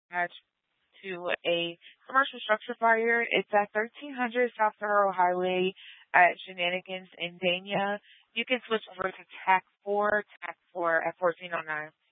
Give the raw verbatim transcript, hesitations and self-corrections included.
dispatched to a commercial structure fire. It's at thirteen hundred South Federal Highway at Shenanigans in Dania. You can switch over to TAC four, TAC four at fourteen oh nine.